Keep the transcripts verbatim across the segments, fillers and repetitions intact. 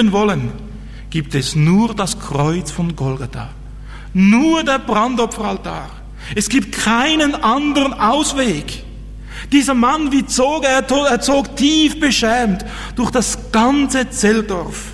finden wollen, gibt es nur das Kreuz von Golgatha. Nur der Brandopferaltar. Es gibt keinen anderen Ausweg. Dieser Mann, wie zog er? Er zog tief beschämt durch das ganze Zeltdorf,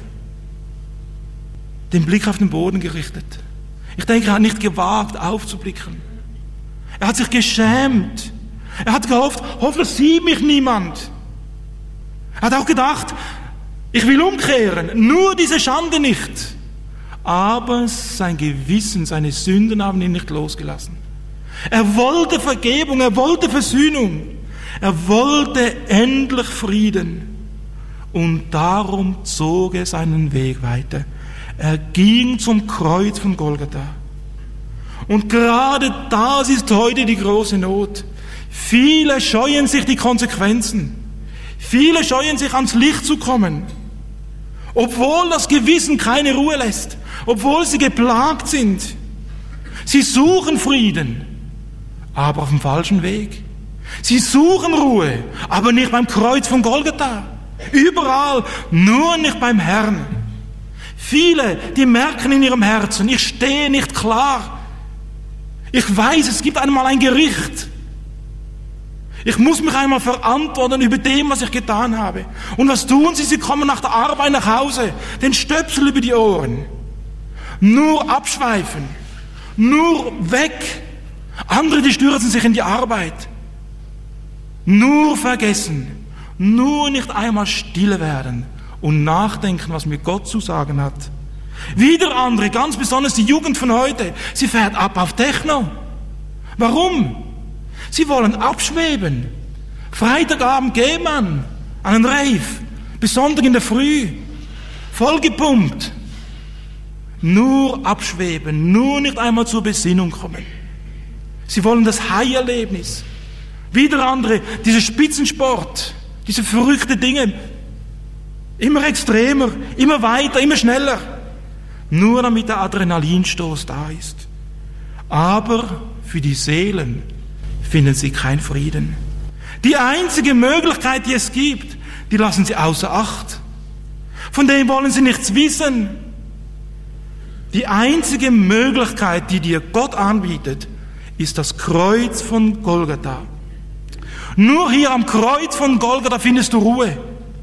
den Blick auf den Boden gerichtet. Ich denke, er hat nicht gewagt, aufzublicken. Er hat sich geschämt. Er hat gehofft, hoffentlich sieht mich niemand. Er hat auch gedacht, ich will umkehren, nur diese Schande nicht. Aber sein Gewissen, seine Sünden haben ihn nicht losgelassen. Er wollte Vergebung, er wollte Versöhnung, er wollte endlich Frieden. Und darum zog er seinen Weg weiter. Er ging zum Kreuz von Golgatha. Und gerade das ist heute die große Not. Viele scheuen sich die Konsequenzen. Viele scheuen sich ans Licht zu kommen. Obwohl das Gewissen keine Ruhe lässt. Obwohl sie geplagt sind. Sie suchen Frieden, aber auf dem falschen Weg. Sie suchen Ruhe, aber nicht beim Kreuz von Golgatha. Überall, nur nicht beim Herrn. Viele, die merken in ihrem Herzen, ich stehe nicht klar. Ich weiß, es gibt einmal ein Gericht. Ich muss mich einmal verantworten über dem, was ich getan habe. Und was tun sie? Sie kommen nach der Arbeit nach Hause, den Stöpsel über die Ohren. Nur abschweifen, nur weg. Andere, die stürzen sich in die Arbeit. Nur vergessen, nur nicht einmal stille werden und nachdenken, was mir Gott zu sagen hat. Wieder andere, ganz besonders die Jugend von heute, sie fährt ab auf Techno. Warum? Sie wollen abschweben. Freitagabend geht man an einen Rave, bis Sonntag in der Früh, vollgepumpt. Nur abschweben, nur nicht einmal zur Besinnung kommen. Sie wollen das High-Erlebnis. Wieder andere, dieser Spitzensport, diese verrückten Dinge, immer extremer, immer weiter, immer schneller. Nur damit der Adrenalinstoß da ist. Aber für die Seelen finden sie keinen Frieden. Die einzige Möglichkeit, die es gibt, die lassen sie außer Acht. Von dem wollen sie nichts wissen. Die einzige Möglichkeit, die dir Gott anbietet, ist das Kreuz von Golgatha. Nur hier am Kreuz von Golgatha findest du Ruhe.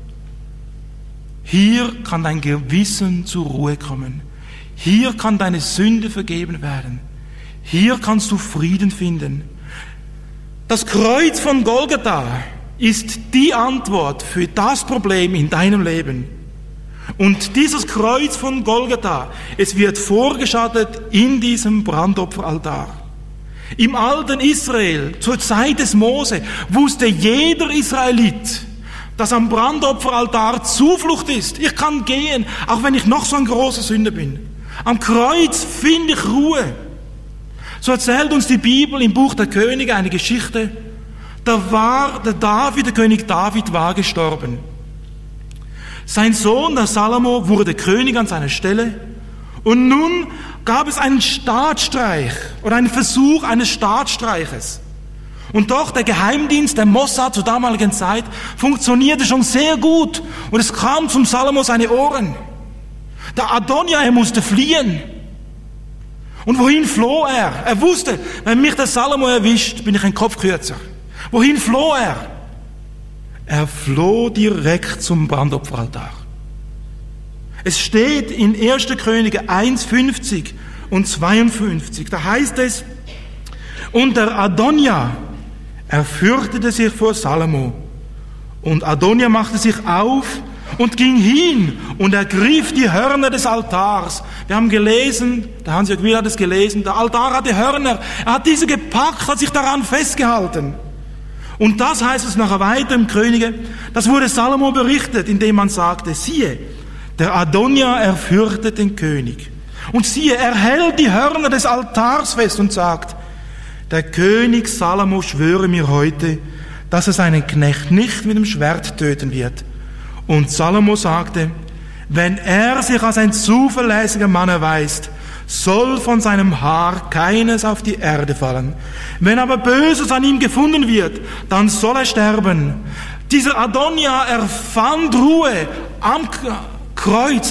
Hier kann dein Gewissen zur Ruhe kommen. Hier kann deine Sünde vergeben werden. Hier kannst du Frieden finden. Das Kreuz von Golgatha ist die Antwort für das Problem in deinem Leben. Und dieses Kreuz von Golgatha, es wird vorgeschattet in diesem Brandopferaltar. Im alten Israel, zur Zeit des Mose, wusste jeder Israelit, dass am Brandopferaltar Zuflucht ist. Ich kann gehen, auch wenn ich noch so ein großer Sünder bin. Am Kreuz finde ich Ruhe. So erzählt uns die Bibel im Buch der Könige eine Geschichte. Da war der David, der König David war gestorben. Sein Sohn, der Salomo, wurde König an seiner Stelle. Und nun gab es einen Staatsstreich oder einen Versuch eines Staatsstreiches. Und doch der Geheimdienst, der Mossad zur damaligen Zeit, funktionierte schon sehr gut. Und es kam zum Salomo seine Ohren. Der Adonja, er musste fliehen. Und wohin floh er? Er wusste, wenn mich der Salomo erwischt, bin ich ein Kopf kürzer. Wohin floh er? Er floh direkt zum Brandopferaltar. Es steht in erster Könige eins, fünfzig und zweiundfünfzig. Da heißt es, und der Adonja, er fürchtete sich vor Salomo. Und Adonja machte sich auf und ging hin und ergriff die Hörner des Altars. Wir haben gelesen, der Hans-Jörg Will hat es gelesen, der Altar hatte Hörner. Er hat diese gepackt, hat sich daran festgehalten. Und das heißt es nachher weiter im Könige, das wurde Salomo berichtet, indem man sagte, siehe, der Adonja, er fürchtet den König. Und siehe, er hält die Hörner des Altars fest und sagt, der König Salomo schwöre mir heute, dass er seinen Knecht nicht mit dem Schwert töten wird. Und Salomo sagte, wenn er sich als ein zuverlässiger Mann erweist, soll von seinem Haar keines auf die Erde fallen. Wenn aber Böses an ihm gefunden wird, dann soll er sterben. Dieser Adonja, er fand Ruhe am Kreuz,